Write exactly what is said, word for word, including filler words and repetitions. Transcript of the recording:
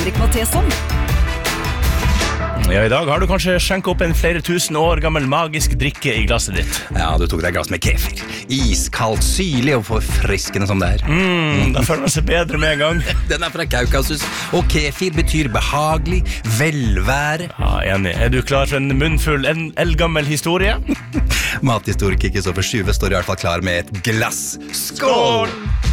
Henrik Matheson. Ja, i dag har du kanskje skjenket opp en flere tusen år gammel magisk drikke i glasset ditt. Ja, du tok deg et glass med kefir. Iskaldt, syrlig og forfriskende som det er. Mm, da føler man seg bedre med en gang. Den er fra Kaukasus, og kefir betyr behagelig, velvære. Ja, enig. Er du klar for en munnfull, en eldgammel historie? Mathistoriker Kristoffer Sjuve står i hvert fall klar med et glass. Skål!